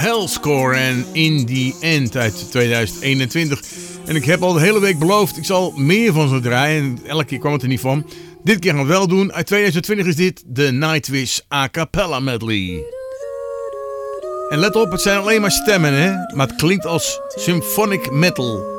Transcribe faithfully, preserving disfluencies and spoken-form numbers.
Hellscore en In The End uit tweeduizend eenentwintig. En ik heb al de hele week beloofd, ik zal meer van ze draaien. Elke keer kwam het er niet van. Dit keer gaan we wel doen. Uit tweeduizend twintig is dit de Nightwish A Cappella Medley. En let op, het zijn alleen maar stemmen, hè? Maar het klinkt als symphonic metal.